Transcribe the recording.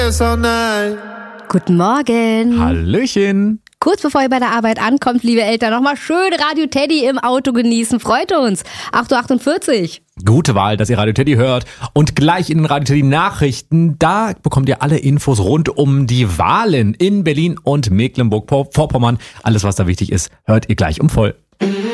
Guten Morgen. Hallöchen. Kurz bevor ihr bei der Arbeit ankommt, liebe Eltern, nochmal schön Radio Teddy im Auto genießen. Freut uns. 8.48 Uhr. Gute Wahl, dass ihr Radio Teddy hört. Und gleich in den Radio Teddy Nachrichten, da bekommt ihr alle Infos rund um die Wahlen in Berlin und Mecklenburg-Vorpommern. Alles, was da wichtig ist, hört ihr gleich um voll.